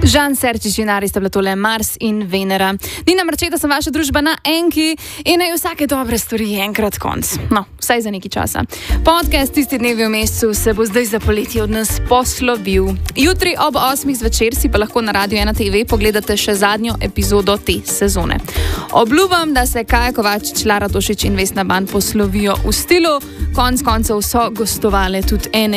Žan Serčič in Ari sta bila tole Mars in Venera. Nina Marčeta sem vaša družba na Enki in naj vsake dobre stvari enkrat konc. No, vsaj za nekaj časa. Podcast Tisti dnevi v mesecu se bo zdaj za poletje od nas poslovil. Jutri ob 8 zvečer si pa lahko na Radio 1 TV pogledate še zadnjo epizodo te sezone. Obljubam, da se Kaja Kovačič, Lara Tošič in Vesna Ban poslovijo v stilu. Konec koncev so gostovale tudi ene